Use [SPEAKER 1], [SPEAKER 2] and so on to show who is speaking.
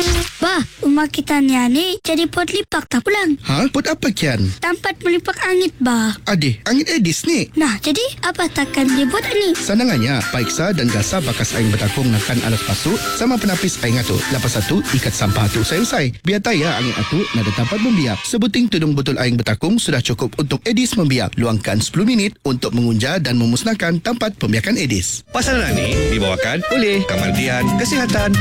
[SPEAKER 1] Bah, rumah kita ni jadi pot lipak tak pulang.
[SPEAKER 2] Ha? Pot apa kian?
[SPEAKER 1] Tempat melipak angit, bah.
[SPEAKER 2] Adik, angin Edis ni.
[SPEAKER 1] Nah, jadi apa takkan dia buat ni?
[SPEAKER 2] Sanangannya, periksa dan gasa bakas air bertakung nakan alas pasuk sama penapis air ngatu. Lepas satu, ikat sampah tu usai-usai. Biar taya angin atu nada tempat membiak. Sebuting tudung botol air bertakung sudah cukup untuk Edis membiak. Luangkan 10 minit untuk mengunja dan memusnahkan tempat pembiakan Edis.
[SPEAKER 3] Pasaran ni dibawakan oleh Kementerian Kesihatan.